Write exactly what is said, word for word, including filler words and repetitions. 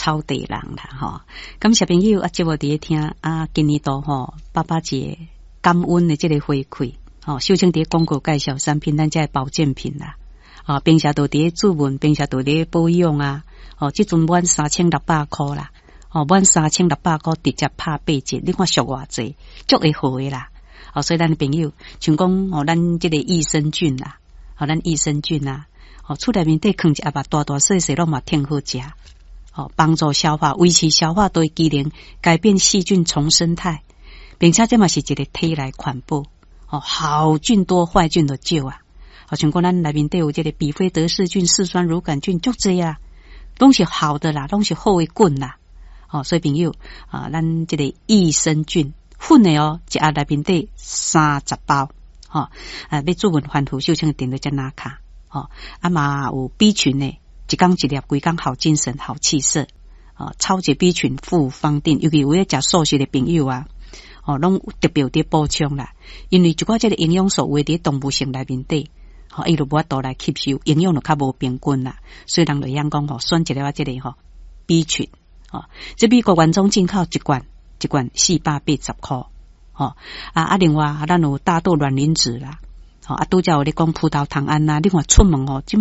草地人啦吼。咁小朋友啊，节目伫咧听啊，今年度吼爸爸节感恩的这个回馈，吼，秀清伫广告介绍产品，咱这保健品啦，啊，平时都伫咧注文，平时都伫咧保养啊，哦，即阵满三千六百块啦，哦，满三千六百块直接拍八折，你看俗偌济，足会好诶啦。哦，所以咱的朋友，像讲哦，咱这个益生菌啦，哦，咱益生菌啊，哦，厝内面底放一盒大大细细，拢嘛挺好食，哦，帮助消化，维持消化对机能，改变细菌重生态，并且这嘛是一个体内环保，哦，好菌多，坏菌就少啊。哦，像讲咱内面底有这个比菲德氏菌、四酸乳杆菌，足济啊，拢是好的啦，拢是好的菌啦。哦，所以朋友啊，咱这个益生菌。粉的哦，一盒内面底三十包，吼、哦，啊，要做文反复秀清点到只哪卡，吼、哦，啊嘛有 B 群的，一缸一粒，规缸好精神、好气色，哦，超级 B 群复方定，尤其有咧食素食的朋友啊，哦，拢特别有伫补充啦，因为一寡这个营养素会伫动物性内面底，吼、哦，伊就无法度来吸收，营养就较无平均啦，所以人就样讲吼，选一粒啊，这个吼 B 群，哦，这美国原装进口一罐。一罐四百八十块，哦啊啊！另外啊，咱有大豆卵磷脂啦，哦啊，拄则有咧讲葡萄糖胺啦，你看出门哦。